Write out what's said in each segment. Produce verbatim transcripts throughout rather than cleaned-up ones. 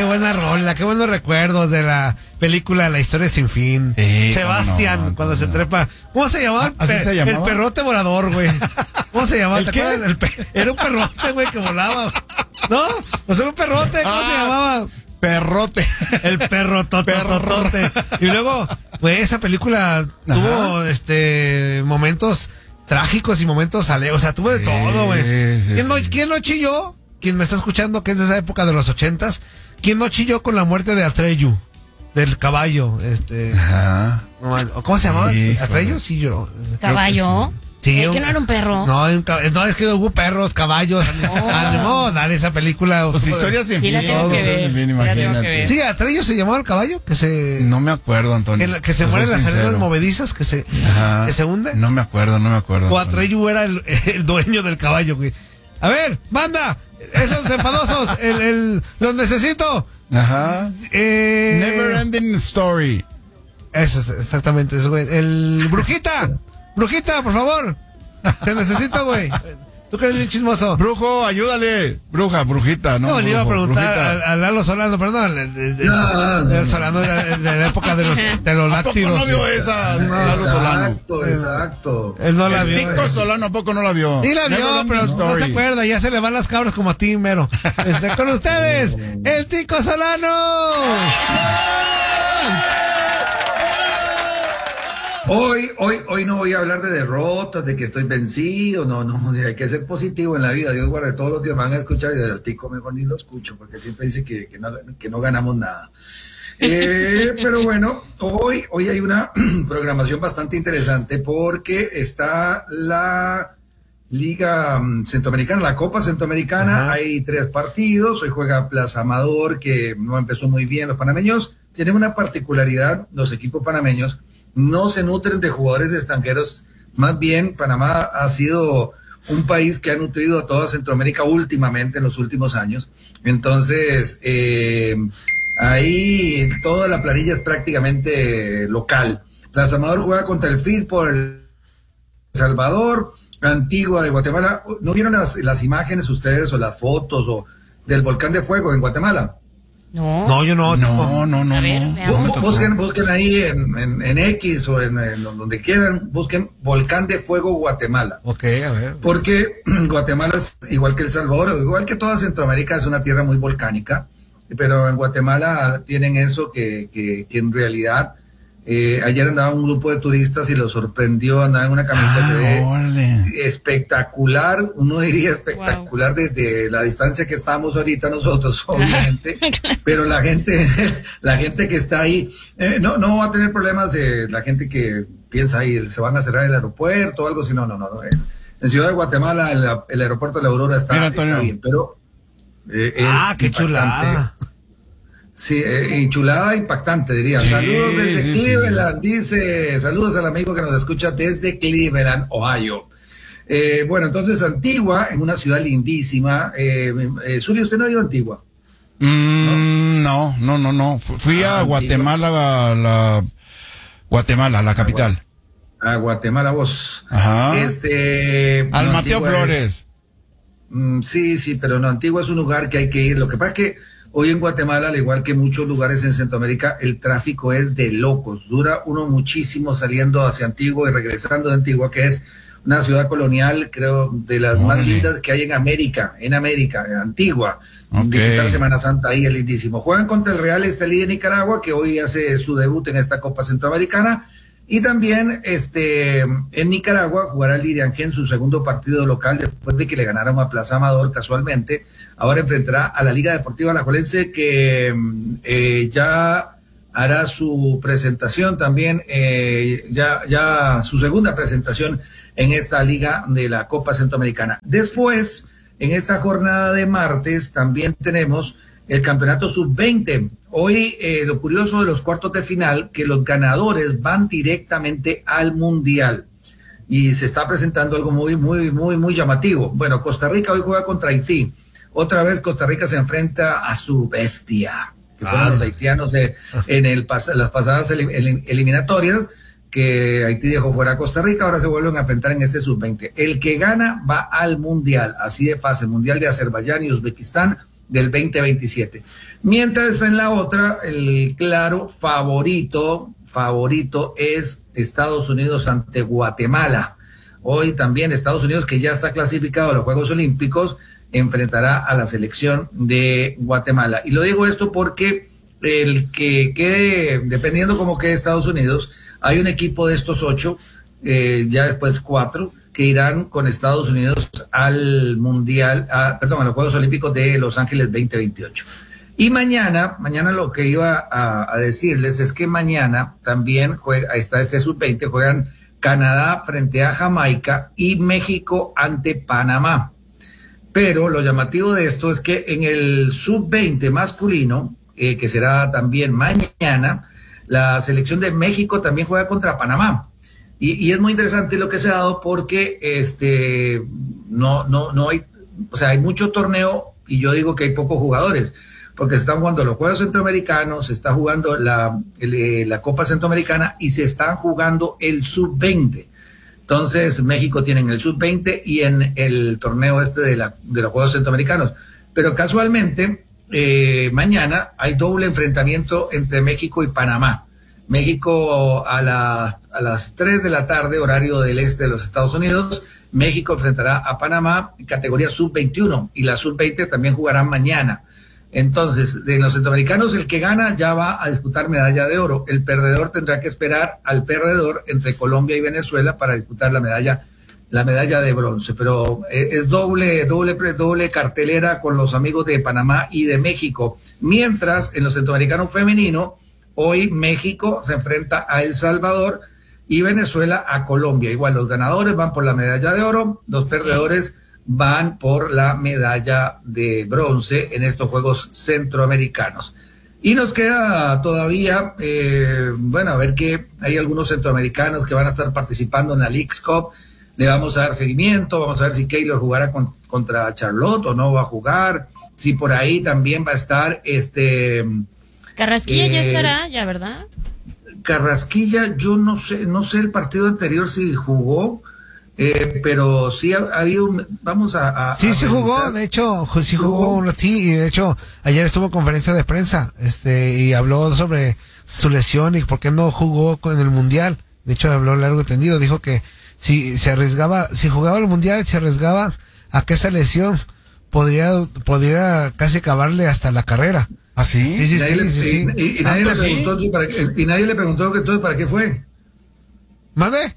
buena rola, qué buenos recuerdos de la película La historia sin fin. Sí, Sebastián, no, cuando no. se trepa. ¿Cómo se llamaba? ¿Así Pe- se llamaba? El perrote volador, güey. ¿Cómo se llamaba? ¿El ¿Te qué? acuerdas? El pe- Era un perrote, güey, que volaba. ¿No? O sea, un perrote, ¿cómo Ah. se llamaba? Perrote. El perro totototote. Y luego, güey, esa película tuvo este momentos trágicos y momentos alegres. O sea, tuvo de Sí, todo, güey. sí, ¿Quién, no, sí. ¿Quién no chilló? Quien me está escuchando, que es de esa época de los ochentas. ¿Quién no chilló con la muerte de Atreyu? Del caballo, este. Ajá. no, ¿Cómo se llamaba? Híjole. ¿Atreyu? Sí, yo. ¿Caballo? Sí, ¿Eh, un- que no era un perro? No, un cab- no, es que hubo perros, caballos. Ah, no, dar esa película. Pues estuvo de- historias sin Sí, la fin. tengo que ver. Bien, Sí, la tengo que imagínate. ver. Sí, Atreyu se llamaba el caballo, que se. No me acuerdo, Antonio. Que, la- que se Te muere en soy las arenas sincero. movedizas, que se, Ajá. que se hunde. No me acuerdo, no me acuerdo. O Antonio. Atreyu era el, el dueño del caballo, güey. A ver, banda, esos enfadosos, el, el, los necesito. Ajá. Eh, Never ending story. Eso es exactamente eso, güey. El Brujita, Brujita, por favor. Te necesito, güey. Tú que eres bien chismoso. Brujo, ayúdale. Bruja, brujita, ¿no? No, le iba a Brujo, preguntar brujita. a, a Lalo Solano, perdón. el- el- el- No, no, el Solano de, la- de la época de los, de los ¿A poco lácteos. no vio esa, Lalo Solano? Exacto, exacto. Él no la El vio. Tico Solano, ¿a poco no la vio? Sí la vio, Never pero ending no se story. acuerda, ya se le van las cabras como a ti, mero. Este, con ustedes, el Tico Solano. Hoy, hoy, hoy no voy a hablar de derrotas, de que estoy vencido, no, no, hay que ser positivo en la vida. Dios guarde, todos los días van a escuchar y del Tico mejor ni lo escucho, porque siempre dice que, que, no, que no ganamos nada. Eh, pero bueno, hoy, hoy hay una programación bastante interesante porque está la Liga mm, Centroamericana, la Copa Centroamericana. Ajá. Hay tres partidos. Hoy juega Plaza Amador, que no empezó muy bien. Los panameños tienen una particularidad, los equipos panameños no se nutren de jugadores extranjeros. Más bien, Panamá ha sido un país que ha nutrido a toda Centroamérica últimamente, en los últimos años. Entonces, eh, ahí toda la planilla es prácticamente local. Plaza Amador juega contra el F I L por El Salvador, Antigua de Guatemala. ¿No vieron las, las imágenes ustedes o las fotos o del volcán de fuego en Guatemala? No. No, yo no. No, no, no, A ver, no. veamos. No me Bu- tocó. Busquen, busquen ahí en, en, en X o en, en donde quieran, busquen Volcán de Fuego Guatemala. Ok, a ver. Porque Guatemala es igual que El Salvador, igual que toda Centroamérica, es una tierra muy volcánica, pero en Guatemala tienen eso que, que, que en realidad eh, ayer andaba un grupo de turistas y los sorprendió, andaba en una camioneta Ah, se ve órale. espectacular, uno diría espectacular desde la distancia que estamos ahorita nosotros, obviamente, pero la gente, la gente que está ahí, eh, no, no va a tener problemas de la gente que piensa ahí, se van a cerrar el aeropuerto o algo así, no, no, no, no. En, en Ciudad de Guatemala el, el aeropuerto de la Aurora está, Mira, Antonio. está bien, pero eh, es Ah, qué impactante. chulada. Sí, eh, y chulada impactante, diría. Sí, Saludos desde sí, sí. Cleveland, dice. Saludos al amigo que nos escucha desde Cleveland, Ohio. Eh, bueno, entonces Antigua, en una ciudad lindísima. Eh, eh, Zuli, ¿usted no ha ido a Antigua? Mm, no, no, no, no. Fu- Fui Ah, a Guatemala, a la Guatemala, la capital. A Guatemala, vos. Ajá. Este. Al no, Mateo Antigua Flores. es- Mm, sí, sí, pero no, Antigua es un lugar que hay que ir. Lo que pasa es que hoy en Guatemala, al igual que muchos lugares en Centroamérica, el tráfico es de locos. Dura uno muchísimo saliendo hacia Antigua y regresando de Antigua, que es una ciudad colonial, creo, de las más Órale. lindas que hay en América, en América, en Antigua. Ok. Disfrutar Semana Santa ahí es lindísimo. Juegan contra el Real Estelí de Nicaragua, que hoy hace su debut en esta Copa Centroamericana. Y también este, en Nicaragua jugará el Diriangén su segundo partido local después de que le ganaron a Plaza Amador casualmente. Ahora enfrentará a la Liga Deportiva Alajuelense, que eh, ya hará su presentación también, eh, ya, ya su segunda presentación en esta Liga de la Copa Centroamericana. Después, en esta jornada de martes, también tenemos el campeonato sub veinte. Hoy, eh, lo curioso de los cuartos de final, que los ganadores van directamente al Mundial. Y se está presentando algo muy, muy, muy, muy llamativo. Bueno, Costa Rica hoy juega contra Haití. Otra vez Costa Rica se enfrenta a su bestia, que fueron Ah. los haitianos eh, en el pas las pasadas elim- elim- eliminatorias, que Haití dejó fuera a Costa Rica, ahora se vuelven a enfrentar en este sub veinte. El que gana va al Mundial, así de fácil, Mundial de Azerbaiyán y Uzbekistán, del veinte veintisiete. Mientras en la otra, el claro favorito, favorito es Estados Unidos ante Guatemala. Hoy también Estados Unidos, que ya está clasificado a los Juegos Olímpicos, enfrentará a la selección de Guatemala. Y lo digo esto porque el que quede, dependiendo cómo quede Estados Unidos, hay un equipo de estos ocho, eh, ya después cuatro, que irán con Estados Unidos al Mundial, a, perdón, a los Juegos Olímpicos de Los Ángeles veinte veintiocho. Y mañana, mañana lo que iba a, a decirles es que mañana también juega, ahí está este sub veinte, juegan Canadá frente a Jamaica y México ante Panamá. Pero lo llamativo de esto es que en el sub veinte masculino, eh, que será también mañana, la selección de México también juega contra Panamá. Y, y es muy interesante lo que se ha dado porque este no, no, no hay, o sea, hay mucho torneo y yo digo que hay pocos jugadores, porque se están jugando los Juegos Centroamericanos, se está jugando la, el, la Copa Centroamericana y se están jugando el sub veinte. Entonces, México tiene en el sub veinte y en el torneo este de, la, de los Juegos Centroamericanos. Pero casualmente, eh, mañana hay doble enfrentamiento entre México y Panamá. México a las, a las tres de la tarde, horario del este de los Estados Unidos, México enfrentará a Panamá en categoría sub veintiuno y la sub veinte también jugarán mañana. Entonces, de los centroamericanos, el que gana ya va a disputar medalla de oro. El perdedor tendrá que esperar al perdedor entre Colombia y Venezuela para disputar la medalla, la medalla de bronce. Pero eh, es doble, doble, doble cartelera con los amigos de Panamá y de México. Mientras, en los centroamericanos femenino, hoy México se enfrenta a El Salvador y Venezuela a Colombia. Igual, los ganadores van por la medalla de oro, los perdedores van por la medalla de bronce en estos Juegos Centroamericanos. Y nos queda todavía, eh, bueno, a ver que hay algunos centroamericanos que van a estar participando en la Leagues Cup. Le vamos a dar seguimiento, vamos a ver si Keylor jugará con, contra Charlotte o no va a jugar, si por ahí también va a estar este... Carrasquilla eh, ya estará, ya, ¿verdad? Carrasquilla, yo no sé, no sé el partido anterior si jugó, Eh, pero sí ha, ha habido un, vamos a, a sí a sí revisar. jugó, de hecho sí jugó, sí, y de hecho ayer estuvo en conferencia de prensa este y habló sobre su lesión y por qué no jugó con el mundial. De hecho habló largo y tendido, dijo que si se arriesgaba, si jugaba el mundial se arriesgaba a que esa lesión podría podría casi acabarle hasta la carrera. ¿Ah, sí? Sí, sí, Y nadie, sí, le, sí, sí. y, y, y nadie le ¿sí? preguntó entonces para qué, y nadie le preguntó que entonces para qué fue. ¿Mande?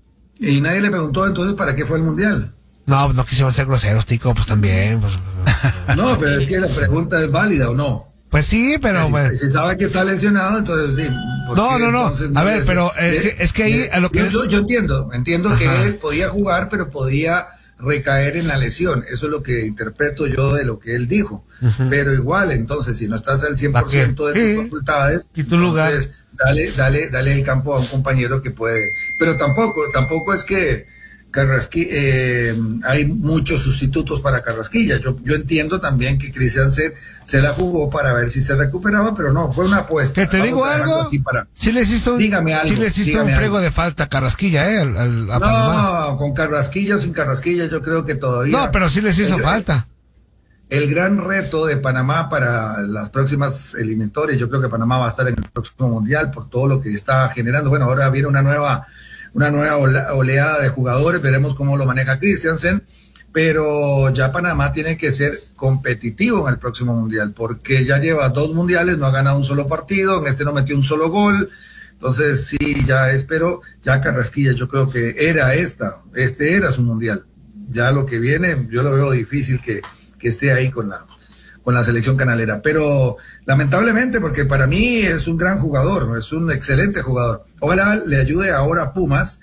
Y nadie le preguntó entonces para qué fue el mundial. No, no quisimos ser groseros, Tico, pues también. Pues, No, pero es que la pregunta es válida o no. pues sí, pero... Si, pues, si sabe que está lesionado, entonces... ¿por No, qué no, no. entonces A ver, le- pero, eh, le- es que ahí le- a lo que- Yo, yo, yo entiendo, entiendo Ajá. que él podía jugar, pero podía recaer en la lesión. Eso es lo que interpreto yo de lo que él dijo. Ujú. Pero igual, entonces, si no estás al cien por ciento de ¿Para qué? tus Sí. facultades, ¿Y tu lugar? entonces dale, dale, dale el campo a un compañero que puede. Pero tampoco, tampoco es que Carrasquilla, eh, hay muchos sustitutos para Carrasquilla. Yo, yo entiendo también que Cristian se, se la jugó para ver si se recuperaba, pero no, fue una apuesta. que te Vamos digo a dejarlo algo, así para... sí les hizo un, Dígame algo, sí les hizo dígame un frego algo. de falta a Carrasquilla, eh, al, al- a Panamá. No, con Carrasquilla o sin Carrasquilla, yo creo que todavía. No, pero sí les hizo el, falta. El gran reto de Panamá para las próximas eliminatorias, yo creo que Panamá va a estar en el próximo mundial por todo lo que está generando. Bueno, ahora viene una nueva, una nueva oleada de jugadores, veremos cómo lo maneja Christiansen, pero ya Panamá tiene que ser competitivo en el próximo mundial, porque ya lleva dos mundiales, no ha ganado un solo partido, en este no metió un solo gol. Entonces, sí, ya espero, ya Carrasquilla, yo creo que era esta, este era su mundial. Ya lo que viene, yo lo veo difícil que, que esté ahí con la, con la selección canalera. Pero, lamentablemente, porque para mí es un gran jugador, es un excelente jugador. Ojalá le ayude ahora a Pumas.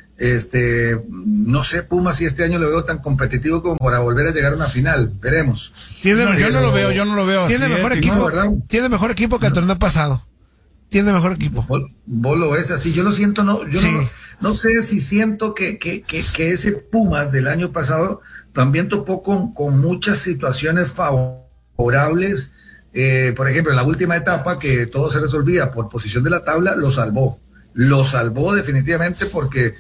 Este, no sé, Pumas si este año lo veo tan competitivo como para volver a llegar a una final. Veremos. Tiene, No, yo no lo veo, yo no lo veo así. tiene mejor eh, equipo, no, ¿verdad? tiene mejor equipo que el torneo pasado. Tiene mejor equipo. Vos, vos lo ves así, yo lo siento, no, yo Sí. no, no sé si siento que, que, que, que ese Pumas del año pasado también topó con, con muchas situaciones favorables. Eh, por ejemplo, en la última etapa que todo se resolvía por posición de la tabla, lo salvó. Lo salvó definitivamente porque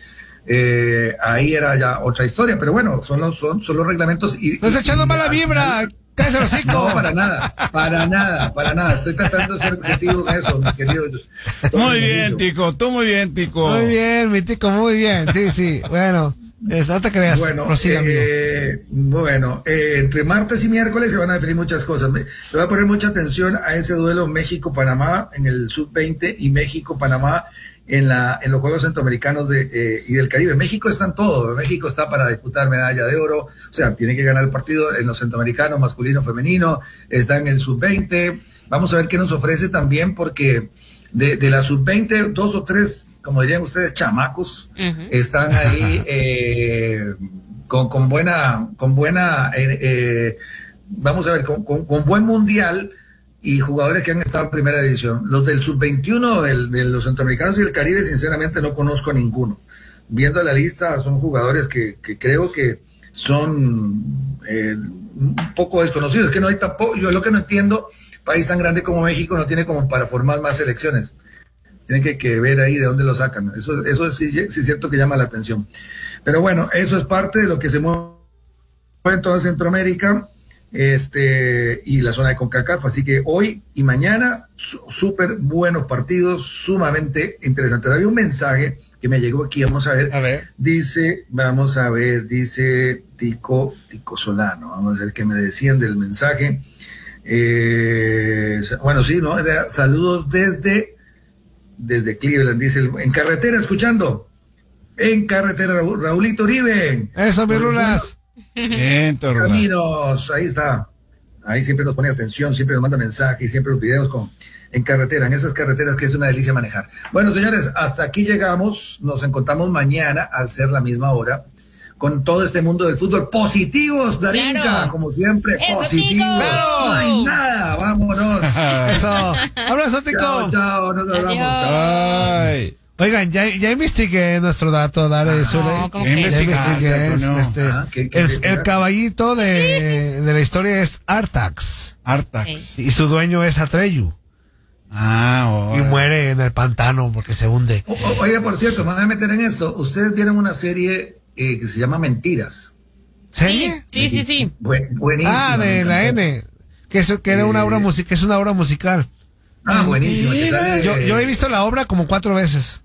eh, ahí era ya otra historia. Pero bueno, son los, son, son los reglamentos. Y, Estás y- echando y mala al vibra. final- ¡Cállese el hocico! No, para nada, para nada, para nada. Estoy tratando de ser objetivo en eso, mi querido. Muy bien, Tico, tú muy bien, Tico. Muy bien, mi Tico, muy bien. Sí, sí, bueno. No te creas. Bueno, Prosiga, eh, bueno eh, entre martes y miércoles se van a definir muchas cosas. Le voy a poner mucha atención a ese duelo México-Panamá en el sub veinte y México-Panamá en la en los Juegos Centroamericanos de, eh, y del Caribe. México está en todo. México está para disputar medalla de oro. O sea, tiene que ganar el partido en los centroamericanos, masculino, femenino. Está en el sub veinte. Vamos a ver qué nos ofrece también, porque de, de la sub veinte, dos o tres, como dirían ustedes, chamacos, uh-huh. están ahí eh, con, con buena, con buena, eh, eh, vamos a ver, con, con, con buen mundial y jugadores que han estado en primera división. Los del sub veintiuno, del, de los centroamericanos y del Caribe, sinceramente no conozco a ninguno. Viendo la lista, son jugadores que, que creo que son eh, un poco desconocidos. Es que no hay tampoco, yo lo que no entiendo, país tan grande como México no tiene como para formar más selecciones. Tienen que, que ver ahí de dónde lo sacan. Eso, eso sí, sí es cierto que llama la atención. Pero bueno, eso es parte de lo que se mueve en toda Centroamérica este, y la zona de CONCACAF. Así que hoy y mañana, súper buenos partidos, sumamente interesantes. Había un mensaje que me llegó aquí, vamos a ver. A ver. Dice, vamos a ver, dice Tico, Tico Solano. Vamos a ver qué me decían del mensaje. Eh, bueno, sí, ¿no? Saludos desde... Desde Cleveland, dice, en carretera, escuchando. En carretera, Raúl, Raulito Uribe. Eso, mi Rulas. Bien, Rulas. Caminos, ahí está. Ahí siempre nos pone atención, siempre nos manda mensajes y siempre los videos con en carretera, en esas carreteras que es una delicia manejar. Bueno, señores, hasta aquí llegamos. Nos encontramos mañana al ser la misma hora con todo este mundo del fútbol. Positivos, Darinka, claro. Como siempre, Eso, positivos. No hay nada, vámonos. Eso. Abrazo, Tico. Chao, chao, nos hablamos. Ay. Oigan, ya, ya investigué nuestro dato, Dare Zule. No, ¿cómo ya que? investigué. No. Este, ah, ¿qué, qué el, el caballito de, de la historia es Artax. Artax. Sí. Y su dueño es Atreyu. Ah, oh. Y muere en el pantano porque se hunde. O, o, oye, por cierto, me voy a meter en esto. Ustedes vieron una serie eh, que se llama Mentiras. ¿Serie? Sí, sí, sí. sí. Buen, buenísima. Ah, de la N. Que eso que era una obra musical, que es una obra musical. Ah, buenísima. De, yo, yo he visto la obra como cuatro veces.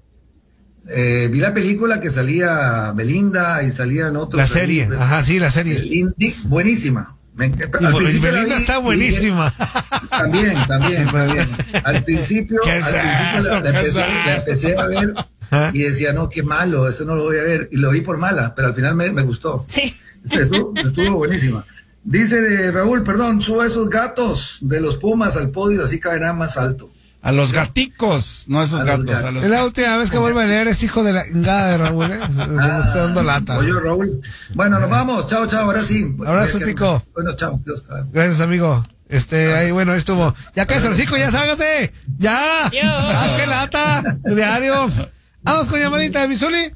Eh, vi la película que salía Belinda y salían otros. La serie, ahí, ajá, sí, la serie. Lindy, buenísima. Me, y, al y Belinda vi, está buenísima. Y, también, también, también. Al principio, al principio la, la, empecé, la empecé a ver ¿Ah? y decía, no, qué malo, esto no lo voy a ver. Y lo vi por mala, pero al final me, me gustó. Sí. Estuvo, estuvo buenísima. Dice de Raúl, perdón, suba esos gatos de los Pumas al podio, así caerá más alto. A los gaticos, no a esos a gatos. gatos. A los es la última vez que vuelve a leer, es hijo de la ingada de Raúl, ¿eh? Ah, me está dando lata. Oye, Raúl. Bueno, nos vamos. Chao, chao, ahora sí. Abrazo, Tico. Bueno, chao. Gracias, amigo. Este, ahí, bueno, estuvo. Ya que es el cinco, ya ságase. Ya. Ah, qué lata. Diario. Vamos con llamadita de Misuli.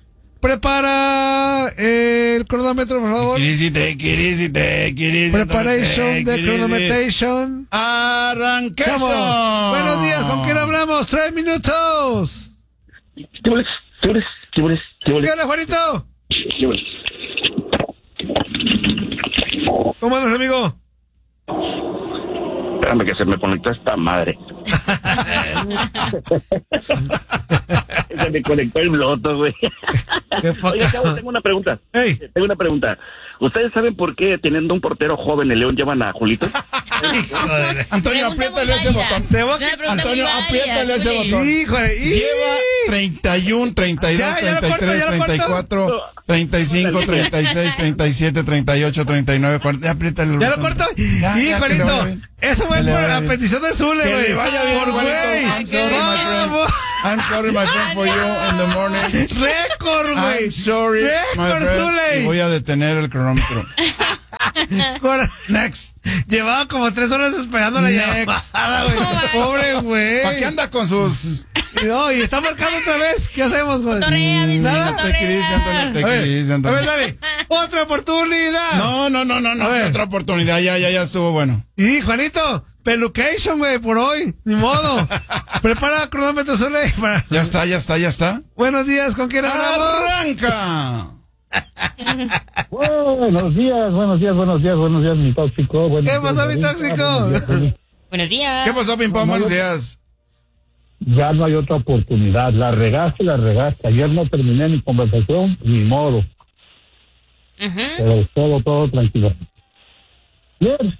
Prepara eh, el cronómetro, por favor. Quirisite, quirisite, quirisite. Preparation de chronometration. Arranquemos. Buenos días, ¿con quién hablamos? Tres minutos. ¿Qué boles? ¿Qué boles? ¿Qué boles? ¿Qué boles? ¿Qué hola, Juanito? ¿Qué boles? ¿Cómo andas, amigo? Espérame que se me conectó esta madre. Se me conectó el bloto, güey. Oye, cabo, tengo una pregunta. Hey. Tengo una pregunta. ¿Ustedes saben por qué, teniendo un portero joven, el León llevan a Julito? Antonio, apriétale ese botón. Te voy a... Antonio, apriétale ese botón. Híjole. Lleva treinta y uno, treinta y dos, treinta y tres, treinta y cuatro, treinta y cinco, treinta y seis, treinta y siete, treinta y ocho, treinta y nueve, cuarenta. Apriétale el botón. ¿Ya lo corto? Híjolito. Eso fue por la petición de Zule, güey. Que le vaya bien, por güey. I'm sorry, my friend. I'm sorry, my friend, for you in the morning. Récord, güey. I'm sorry, my friend. Zule. Y voy a detener el cronómetro. Next. Llevaba como tres horas esperando la llamada, güey. Pobre güey. ¿Para qué anda con sus...? No, y está marcando otra vez. ¿Qué hacemos, güey? Nada. Te querís, Antonio, te querís, Antonio. A ver, dale. Otra oportunidad. No, no, no, no, no. Otra oportunidad. Ya, ya, ya estuvo bueno. Y, Juanito, pelucation, güey, por hoy. Ni modo. Prepara cronómetro, Zule. Para... Ya está, ya está, ya está. Buenos días, ¿con quién hablamos? ¡Arranca! Buenos días, buenos días, buenos días, buenos días, mi tóxico. Buenos ¿Qué pasó, días, mi tóxico? Buenos días. Buenos días. ¿Qué pasó, Pimpón? Buenos días. Ya no hay otra oportunidad. La regaste, la regaste. Ayer no terminé mi conversación, ni modo. Ujú. Pero todo, todo tranquilo. Bien.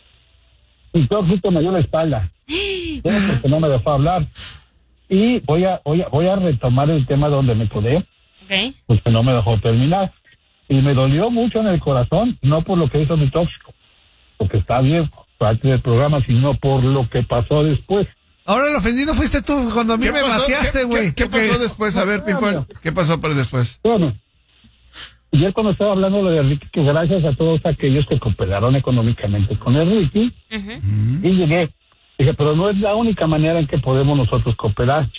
Mi tóxico me dio la espalda. Bien, porque no me dejó hablar. Y voy a, voy a, voy a retomar el tema donde me quedé, Ok. porque no me dejó terminar. Y me dolió mucho en el corazón, no por lo que hizo mi tóxico, porque está bien, parte del programa, sino por lo que pasó después. Ahora el ofendido fuiste tú cuando a mí ¿Qué me pasó? bateaste, ¿Qué- güey. ¿Qué, qué pasó después? A ver, Pimpón, ¿qué pasó para después? Bueno, ayer cuando estaba hablando de Ricky, que gracias a todos aquellos que cooperaron económicamente con el Ricky, Ujú. y llegué, dije, pero no es la única manera en que podemos nosotros cooperar.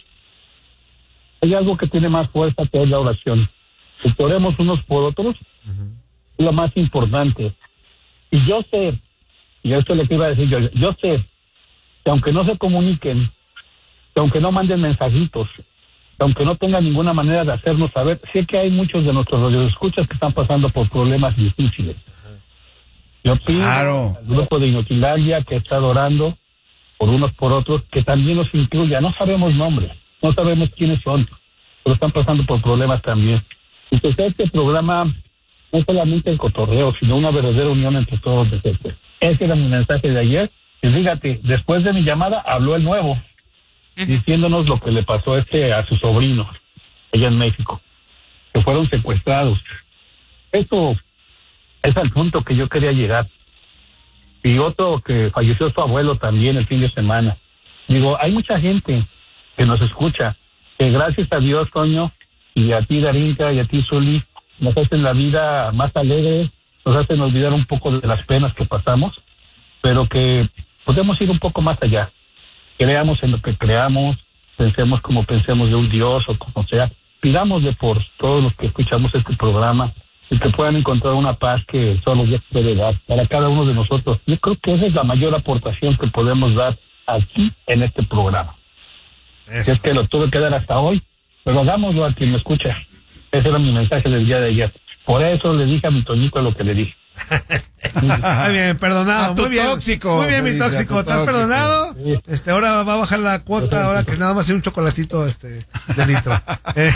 Hay algo que tiene más fuerza que es la oración. Que oremos unos por otros, es lo más importante. Y yo sé, y esto es lo que iba a decir yo, yo sé que aunque no se comuniquen, que aunque no manden mensajitos, que aunque no tengan ninguna manera de hacernos saber, sé que hay muchos de nuestros radioescuchas que están pasando por problemas difíciles. Yo pido Claro. al grupo de Inutilandia que está orando por unos por otros, que también nos incluya. No sabemos nombres, no sabemos quiénes son, pero están pasando por problemas también. Y que sea este programa no solamente el cotorreo, sino una verdadera unión entre todos nosotros. Ese era mi mensaje de ayer. Y fíjate, después de mi llamada habló el nuevo, diciéndonos lo que le pasó a este a su sobrino, allá en México, que fueron secuestrados. Esto es al punto que yo quería llegar. Y otro que falleció su abuelo también el fin de semana. Digo, hay mucha gente que nos escucha, que gracias a Dios, Toño, y a ti, Darinka, y a ti, Zuli, nos hacen la vida más alegre, nos hacen olvidar un poco de las penas que pasamos, pero que podemos ir un poco más allá. Creamos en lo que creamos, pensemos como pensemos de un Dios o como sea, pidámosle por todos los que escuchamos este programa y que puedan encontrar una paz que solo Dios puede dar para cada uno de nosotros. Yo creo que esa es la mayor aportación que podemos dar aquí en este programa. Eso. Es que lo tuve que dar hasta hoy, pero hagámoslo a quien me escucha. Ese era mi mensaje del día de ayer. Por eso le dije a mi Toñito lo que le dije. Muy bien, perdonado. A tu muy bien. tóxico, Muy bien, se mi dice, a tóxico. tu ¿Estás tóxico. perdonado? Sí. Este, ahora va a bajar la cuota, ahora que nada más hay un chocolatito este de litro. Eh,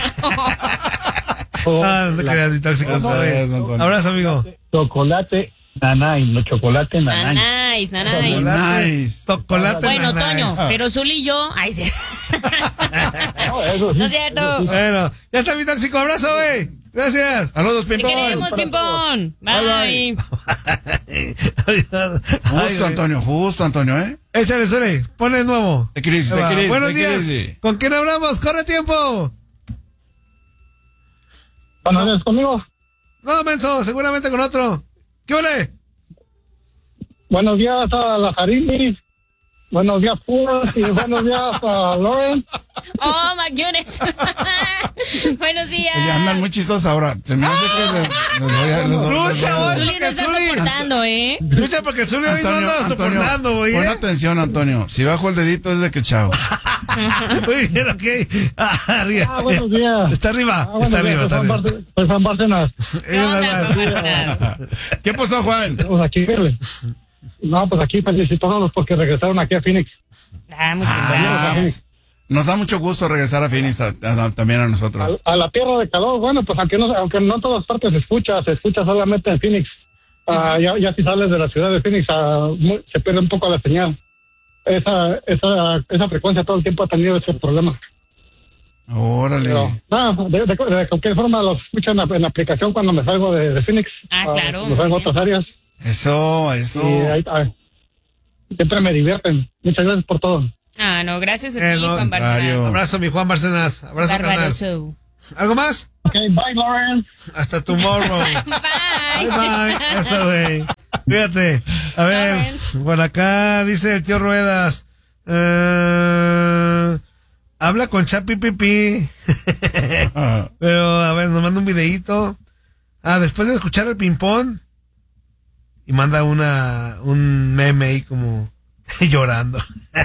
no, no te creas, mi tóxico. Eso Oye, es, Antonio. abrazo, amigo. Chocolate nanay, no chocolate nanay. Nanais, nanais. Nice. Chocolate Bueno, nanay. Toño, pero Zuli y yo. Ay, sí. No, eso sí. No es cierto. Bueno, ya está mi tóxico. Abrazo, güey. Gracias. Saludos, Te Pimpón. queremos, Pimpón. Bye, Bye. Adiós. Ay, Justo, güey. Antonio, justo, Antonio, ¿eh? Échale, Zuli. Ponle de nuevo. Te crisis, Ahí te va. crisis, Buenos te días. crisis. ¿Con quién hablamos? ¡Corre tiempo! Buenos días conmigo. No, menso, seguramente con otro. ¿Qué ole? Buenos días a la Jarini. Buenos días, Puras. Y buenos días a Lauren. Oh, McJunes. Buenos días. Oye, andan muy chistosos ahora. Se me hace que les, les voy a... les doy- les Lucha, doy- güey. Zuli no está Zuli. soportando, ¿eh? Lucha porque el Zuli hoy no Antonio, anda Antonio, soportando, güey. pon ¿eh? atención, Antonio. Si bajo el dedito es de que chao. Muy bien, ok. Ah, arriba. Ah, buenos días. Está arriba, Ah, buenos está días, arriba, está soy San arriba. Barce- soy San Bárcenas. ¿Qué onda, Roberta? ¿Qué pasó, Juan? Pues aquí, no, pues aquí felicitándolos porque regresaron aquí a Phoenix. Ah, muchas Ah, gracias. nos da mucho gusto regresar a Phoenix a- a- también a nosotros. A, a la tierra de calor. Bueno, pues aunque no, aunque no en todas partes se escucha, se escucha solamente en Phoenix. Ah, ya, ya si sales de la ciudad de Phoenix, ah, muy- se pierde un poco la señal. Esa, esa, esa frecuencia todo el tiempo ha tenido ese problema. Órale. Pero, no, de, de- de cualquier forma lo escuchan en la aplicación cuando me salgo de, de Phoenix. Ah, claro, Me salgo a muy otras áreas. Eso, eso. Y ahí, ah, siempre me divierten. Muchas gracias por todo. Ah, no, gracias a Eh, ti, no, Juan contrario. Bárcenas. Abrazo, mi Juan Bárcenas. Abrazo, Bárbaro carnal. show. ¿Algo más? Ok, bye, Lauren. Hasta tomorrow. Bye. Bye, bye. Eso, güey. Fíjate. A ver, por acá dice el tío Ruedas. Eh, habla con Chapi Pipi. Ah, Pero, a ver, nos manda un videíto. Ah, después de escuchar el ping-pong. Y manda una, un meme ahí como Llorando.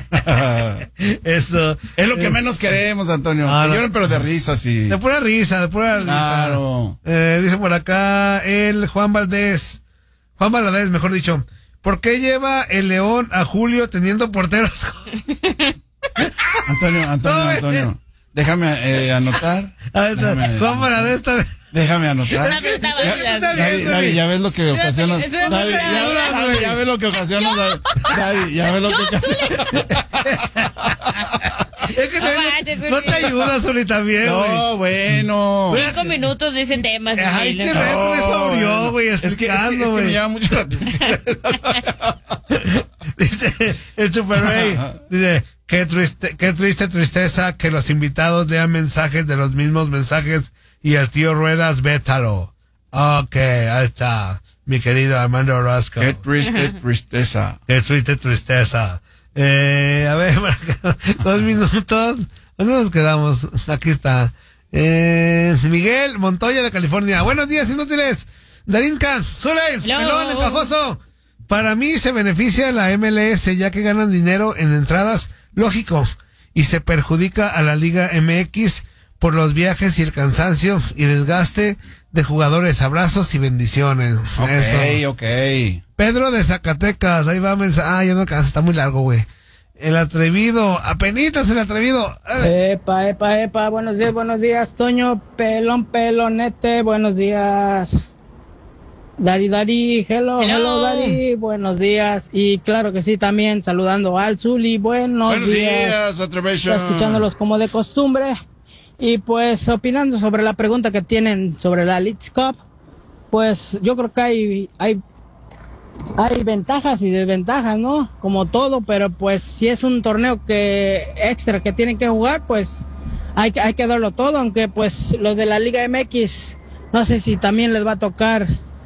Eso. Es lo que eh, menos queremos, Antonio. Ah, que lloren, pero de risa, sí. De pura risa, de pura claro. risa. Eh, dice por acá el Juan Valdés. Juan Valdés, mejor dicho. ¿Por qué lleva el León a Julio teniendo porteros? Antonio, Antonio, no, Antonio. Déjame eh, anotar. Déjame, Juan Valdés esta vez. Déjame anotar. Dari, ya ves lo que ocasiona. Dari, ya ves lo que ocasiona. Dari, ya ves lo que ocasiona. Es que no, manches, no te ayuda, Zuli, también, No, wey. bueno. Cinco minutos dicen temas. Ay, chirre, no, le sobrió, güey, explicando, güey. Es que, es que, es que me llama mucho la atención. Dice el Super Rey, dice, qué triste, qué triste tristeza que los invitados lean mensajes de los mismos mensajes y el tío Ruedas, vétalo. Ok, ahí está, mi querido Armando Orozco. Qué triste tristeza. Qué triste tristeza. Eh, a ver, dos minutos. ¿Dónde nos quedamos? Aquí está. Eh, Miguel Montoya de California. Buenos días, inútiles. Darinka, Zuley, Pelón, Encajoso. Para mí se beneficia la M L S ya que ganan dinero en entradas, lógico, y se perjudica a la Liga M X por los viajes y el cansancio y desgaste de jugadores. Abrazos y bendiciones. Ok, Eso. ok. Pedro de Zacatecas, ahí va a mensaje. Ah, ya no alcanza, está muy largo, güey. El atrevido, apenitas el atrevido. Epa, epa, epa, buenos días, buenos días, Toño, pelón, pelonete, buenos días. Dari, Dari, hello, hello, hello, Dari, buenos días. Y claro que sí, también saludando al Zuli, buenos, buenos días. días, Atrevision. Escuchándolos como de costumbre. Y pues opinando sobre la pregunta que tienen sobre la Leagues Cup, pues yo creo que hay, hay, hay ventajas y desventajas, ¿no? Como todo, pero pues si es un torneo que extra que tienen que jugar, pues hay, hay que darlo todo, aunque pues los de la Liga M X, no sé si también les va a tocar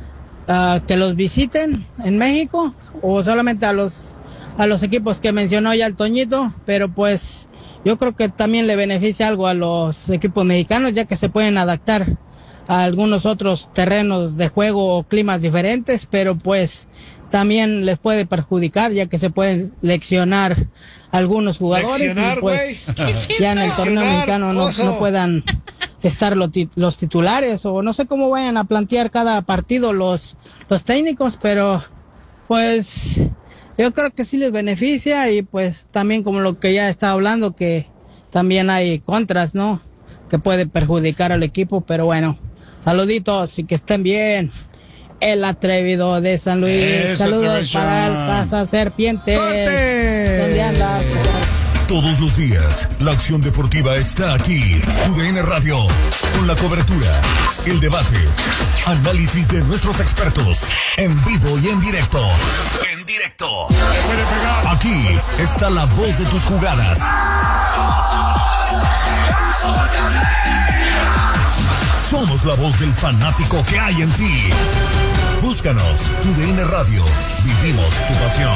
uh, que los visiten en México o solamente a los, a los equipos que mencionó ya el Toñito, pero pues yo creo que también le beneficia algo a los equipos mexicanos, ya que se pueden adaptar a algunos otros terrenos de juego o climas diferentes, pero pues también les puede perjudicar, ya que se pueden leccionar algunos jugadores leccionar, y pues ya en el torneo mexicano no, no puedan estar los, los titulares, o no sé cómo vayan a plantear cada partido los, los técnicos, pero pues yo creo que sí les beneficia, y pues también como lo que ya estaba hablando, que también hay contras, ¿no? Que puede perjudicar al equipo, pero bueno, saluditos y que estén bien. El atrevido de San Luis. Eso, saludos para el Casa Serpiente. ¿Dónde andas? Todos los días, la acción deportiva está aquí. U D N Radio, con la cobertura, el debate, análisis de nuestros expertos, en vivo y en directo. En directo. Aquí está la voz de tus jugadas. Somos la voz del fanático que hay en ti. Búscanos, U D N Radio. Vivimos tu pasión.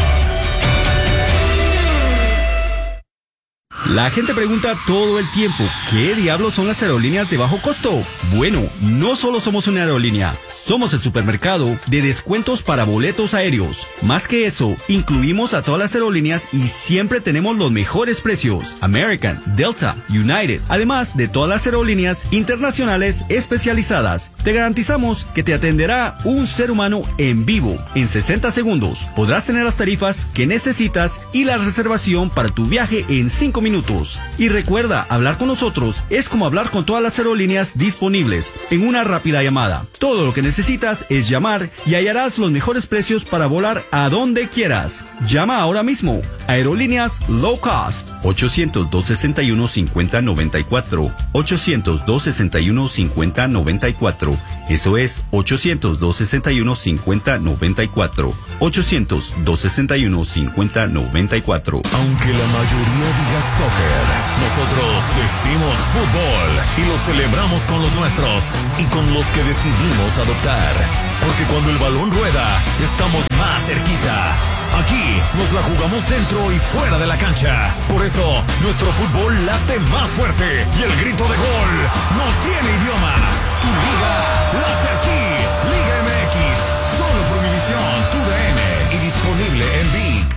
La gente pregunta todo el tiempo, ¿qué diablos son las aerolíneas de bajo costo? Bueno, no solo somos una aerolínea, somos el supermercado de descuentos para boletos aéreos. Más que eso, incluimos a todas las aerolíneas y siempre tenemos los mejores precios. American, Delta, United, además de todas las aerolíneas internacionales especializadas. Te garantizamos que te atenderá un ser humano en vivo. En sesenta segundos podrás tener las tarifas que necesitas y la reservación para tu viaje en cinco minutos. Y recuerda, hablar con nosotros es como hablar con todas las aerolíneas disponibles en una rápida llamada. Todo lo que necesitas es llamar y hallarás los mejores precios para volar a donde quieras. Llama ahora mismo. Aerolíneas Low Cost. ochocientos, dos sesenta y uno, cincuenta noventa y cuatro. ochocientos, dos sesenta y uno, cincuenta noventa y cuatro. Eso es ochocientos, dos sesenta y uno, cincuenta noventa y cuatro. ochocientos, dos sesenta y uno, cincuenta noventa y cuatro. Aunque la mayoría diga soccer, nosotros decimos fútbol y lo celebramos con los nuestros y con los que decidimos adoptar. Porque cuando el balón rueda, estamos más cerquita. Aquí nos la jugamos dentro y fuera de la cancha. Por eso, nuestro fútbol late más fuerte y el grito de gol no tiene idioma. Tu liga late aquí. Liga M X, solo por Univisión, tu D N y disponible en V I X.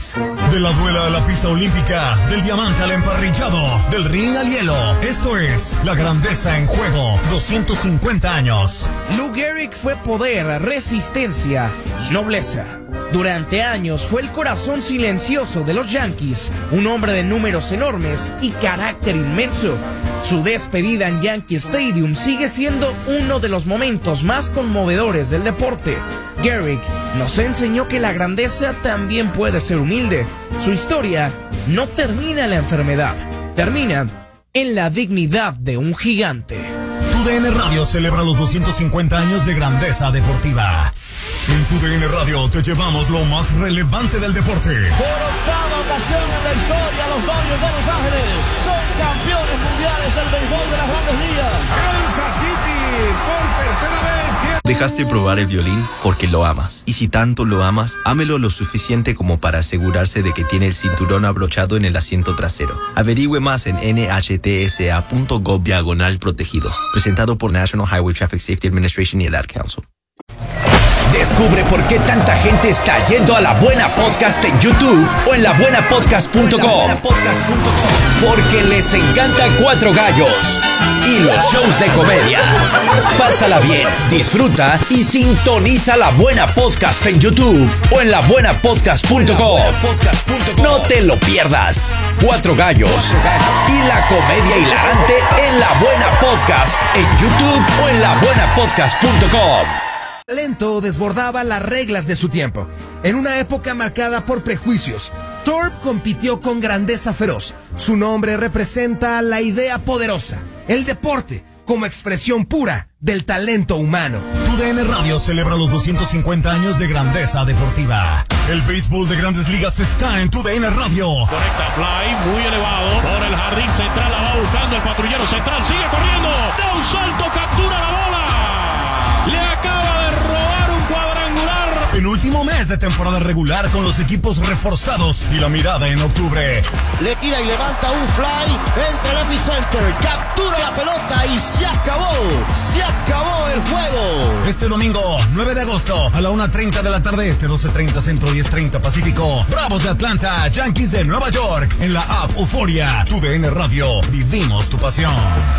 De la duela a la pista olímpica, del diamante al emparrillado, del ring al hielo. Esto es La Grandeza en Juego, doscientos cincuenta años. Lou Gehrig fue poder, resistencia y nobleza. Durante años fue el corazón silencioso de los Yankees, un hombre de números enormes y carácter inmenso. Su despedida en Yankee Stadium sigue siendo uno de los momentos más conmovedores del deporte. Gehrig nos enseñó que la grandeza también puede ser humilde. Su historia no termina en la enfermedad, termina en la dignidad de un gigante. Tu D N Radio celebra los doscientos cincuenta años de grandeza deportiva. En Tu D N Radio te llevamos lo más relevante del deporte. Por octava ocasión en la historia, los Dodgers de Los Ángeles son campeones mundiales del béisbol de las Grandes Ligas. Kansas City, por tercera vez. Dejaste probar el violín porque lo amas. Y si tanto lo amas, ámelo lo suficiente como para asegurarse de que tiene el cinturón abrochado en el asiento trasero. Averigüe más en N H T S A punto gov diagonal protegido. Presentado por National Highway Traffic Safety Administration y el Ad Council. Descubre por qué tanta gente está yendo a La Buena Podcast en YouTube o en la buena podcast punto com. Porque les encanta Cuatro Gallos y los shows de comedia. Pásala bien, disfruta y sintoniza La Buena Podcast en YouTube o en la buena podcast punto com. No te lo pierdas. Cuatro Gallos y la comedia hilarante en La Buena Podcast en YouTube o en la buena podcast punto com. El talento desbordaba las reglas de su tiempo. En una época marcada por prejuicios, Thorpe compitió con grandeza feroz. Su nombre representa la idea poderosa, el deporte, como expresión pura del talento humano. Tu D N Radio celebra los doscientos cincuenta años de grandeza deportiva. El béisbol de Grandes Ligas está en Tu D N Radio. Conecta fly, muy elevado, por el jardín central, la va buscando el patrullero central, sigue corriendo, da un salto, captura la bola, le acaba de robar un cuadrangular. Penúltimo mes de temporada regular con los equipos reforzados y la mirada en octubre. Le tira y levanta un fly, entra el epicenter, captura la pelota y se acabó, se acabó el juego. Este domingo, nueve de agosto, a la una treinta de la tarde este, doce treinta centro, diez treinta pacífico. Bravos de Atlanta, Yankees de Nueva York, en la app Euforia. Tu D N Radio, vivimos tu pasión.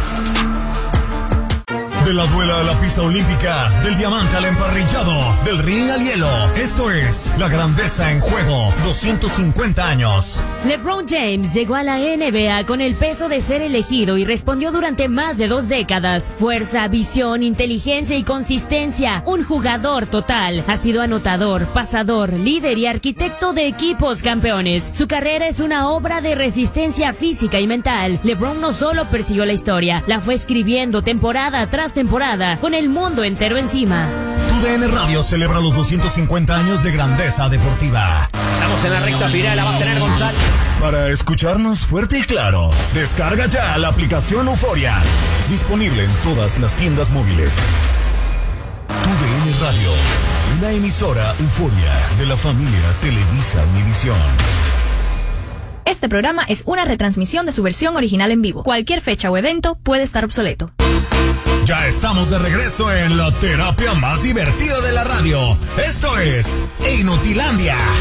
De la duela a la pista olímpica, del diamante al emparrillado, del ring al hielo. Esto es La Grandeza en Juego, doscientos cincuenta años. LeBron James llegó a la N B A con el peso de ser elegido y respondió durante más de dos décadas. Fuerza, visión, inteligencia y consistencia. Un jugador total. Ha sido anotador, pasador, líder y arquitecto de equipos campeones. Su carrera es una obra de resistencia física y mental. LeBron no solo persiguió la historia, la fue escribiendo temporada tras temporada, con el mundo entero encima. Tu D N Radio celebra los doscientos cincuenta años de grandeza deportiva. Estamos en la recta final, la va a tener González. Para escucharnos fuerte y claro, descarga ya la aplicación Euforia. Disponible en todas las tiendas móviles. Tu D N Radio, una emisora Euforia de la familia Televisa Univisión. Este programa es una retransmisión de su versión original en vivo. Cualquier fecha o evento puede estar obsoleto. Ya estamos de regreso en la terapia más divertida de la radio. Esto es Inutilandia.